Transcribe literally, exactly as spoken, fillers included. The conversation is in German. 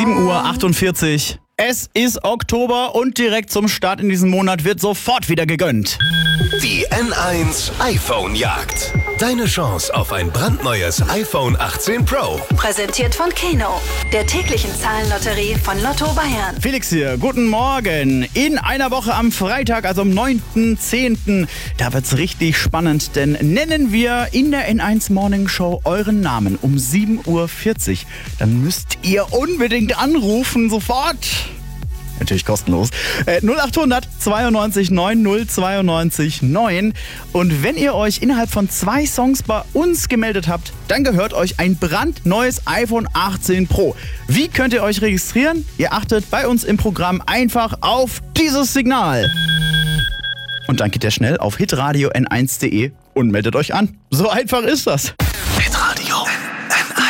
sieben Uhr achtundvierzig. Es ist Oktober und direkt zum Start in diesem Monat wird sofort wieder gegönnt. Die N eins iPhone-Jagd. Deine Chance auf ein brandneues iPhone achtzehn Pro. Präsentiert von Keno, der täglichen Zahlenlotterie von Lotto Bayern. Felix hier, guten Morgen. In einer Woche am Freitag, also am neunten zehnten, da wird's richtig spannend, denn nennen wir in der N eins Morning Show euren Namen um sieben Uhr vierzig. Dann müsst ihr unbedingt anrufen, sofort. Natürlich kostenlos. Äh, null achthundert zweiundneunzig neun null zweiundneunzig neun. Und wenn ihr euch innerhalb von zwei Songs bei uns gemeldet habt, dann gehört euch ein brandneues iPhone achtzehn Pro. Wie könnt ihr euch registrieren? Ihr achtet bei uns im Programm einfach auf dieses Signal. Und dann geht ihr schnell auf hitradio n eins punkt de und meldet euch an. So einfach ist das.